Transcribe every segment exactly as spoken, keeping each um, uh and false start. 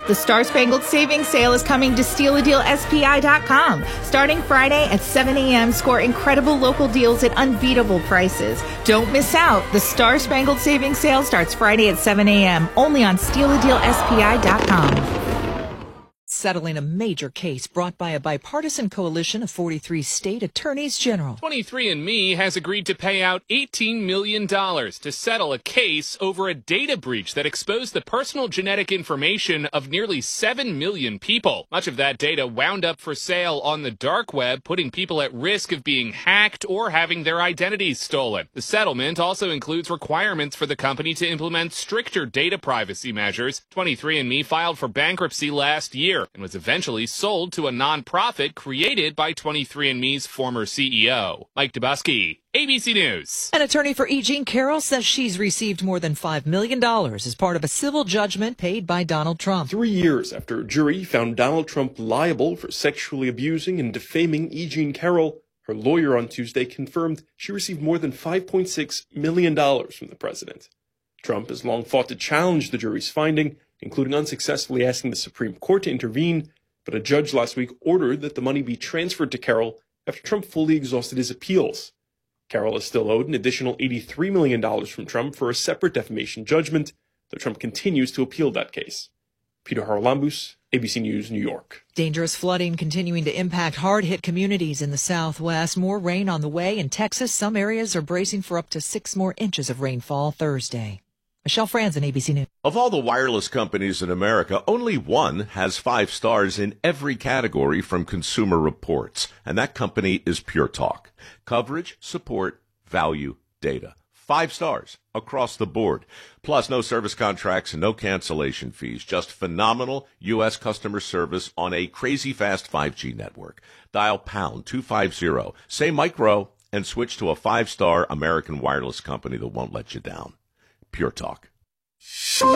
The Star Spangled Savings Sale is coming to steal a deal S P I dot com. Starting Friday at seven a.m., score incredible local deals at unbeatable prices. Don't miss out. The Star Spangled Savings Sale starts Friday at seven a.m. only on steal a deal S P I dot com. Settling a major case brought by a bipartisan coalition of forty-three state attorneys general. twenty-three and me has agreed to pay out eighteen million dollars to settle a case over a data breach that exposed the personal genetic information of nearly seven million people. Much of that data wound up for sale on the dark web, putting people at risk of being hacked or having their identities stolen. The settlement also includes requirements for the company to implement stricter data privacy measures. twenty-three and me filed for bankruptcy last year and was eventually sold to a nonprofit created by twenty-three and me's former C E O. Mike Dubusky, A B C News. An attorney for E. Jean Carroll says she's received more than five million dollars as part of a civil judgment paid by Donald Trump. Three years after a jury found Donald Trump liable for sexually abusing and defaming E. Jean Carroll, her lawyer on Tuesday confirmed she received more than five point six million dollars from the president. Trump has long fought to challenge the jury's finding, including unsuccessfully asking the Supreme Court to intervene, but a judge last week ordered that the money be transferred to Carroll after Trump fully exhausted his appeals. Carroll is still owed an additional eighty-three million dollars from Trump for a separate defamation judgment, though Trump continues to appeal that case. Peter Haralambous, A B C News, New York. Dangerous flooding continuing to impact hard-hit communities in the Southwest. More rain on the way in Texas. Some areas are bracing for up to six more inches of rainfall Thursday. Michelle Franzen, A B C News. Of all the wireless companies in America, only one has five stars in every category from Consumer Reports, and that company is Pure Talk. Coverage, support, value, data. Five stars across the board. Plus, no service contracts and no cancellation fees. Just phenomenal U S customer service on a crazy fast five G network. Dial pound two fifty, say micro, and switch to a five-star American wireless company that won't let you down. Pure Talk. Good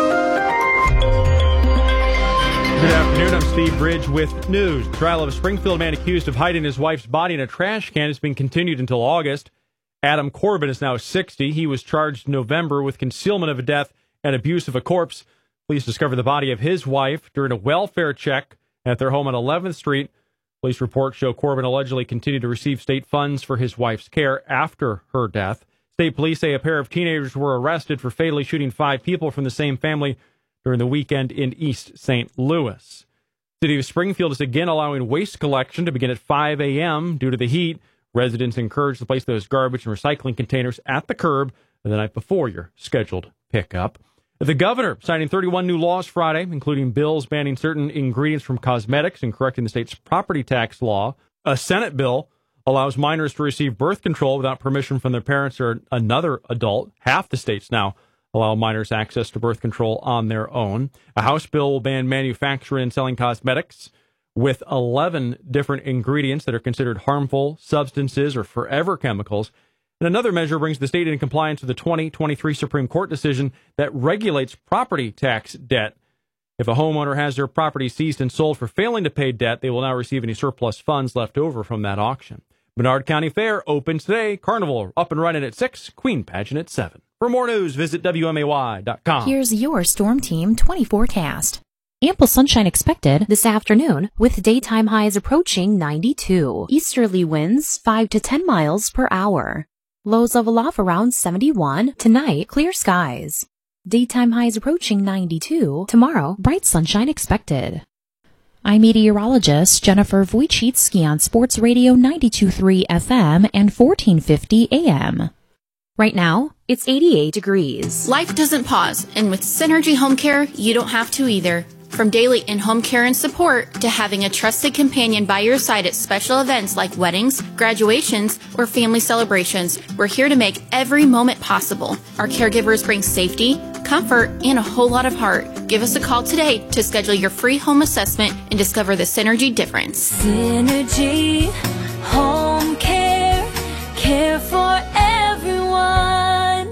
afternoon. I'm Steve Bridge with news. The trial of a Springfield man accused of hiding his wife's body in a trash can has been continued until August. Adam Corbin is now sixty. He was charged in November with concealment of a death and abuse of a corpse. Police discovered the body of his wife during a welfare check at their home on eleventh Street. Police reports show Corbin allegedly continued to receive state funds for his wife's care after her death. State police say a pair of teenagers were arrested for fatally shooting five people from the same family during the weekend in East Saint Louis. The city of Springfield is again allowing waste collection to begin at five a.m. due to the heat. Residents encouraged to place those garbage and recycling containers at the curb the night before your scheduled pickup. The governor signing thirty-one new laws Friday, including bills banning certain ingredients from cosmetics and correcting the state's property tax law. A Senate bill allows minors to receive birth control without permission from their parents or another adult. Half the states now allow minors access to birth control on their own. A House bill will ban manufacturing and selling cosmetics with eleven different ingredients that are considered harmful substances or forever chemicals. And another measure brings the state into compliance with the twenty twenty-three Supreme Court decision that regulates property tax debt. If a homeowner has their property seized and sold for failing to pay debt, they will now receive any surplus funds left over from that auction. Menard County Fair opens today. Carnival up and running at six. Queen Pageant at seven. For more news, visit W M A Y dot com. Here's your Storm Team twenty forecast. Ample sunshine expected this afternoon with daytime highs approaching ninety-two. Easterly winds five to ten miles per hour. Lows level off around seventy-one. Tonight, clear skies. Daytime highs approaching ninety-two. Tomorrow, bright sunshine expected. I'm meteorologist Jennifer Wojcicki on Sports Radio ninety-two point three F M and fourteen fifty A M. Right now, it's eighty-eight degrees. Life doesn't pause, and with Synergy Home Care, you don't have to either. From daily in-home care and support to having a trusted companion by your side at special events like weddings, graduations, or family celebrations, we're here to make every moment possible. Our caregivers bring safety, comfort, and a whole lot of heart. Give us a call today to schedule your free home assessment and discover the Synergy difference. Synergy Home Care, care for everyone.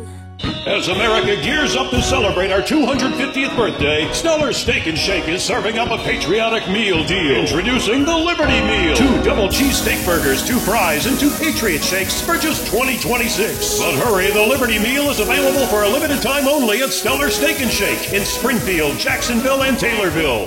As America gears up to celebrate our two hundred fiftieth birthday, Stellar Steak and Shake is serving up a patriotic meal deal. Introducing the Liberty Meal. Two double cheese steak burgers, two fries, and two Patriot Shakes for just twenty twenty-six. But hurry, the Liberty Meal is available for a limited time only at Stellar Steak and Shake in Springfield, Jacksonville, and Taylorville.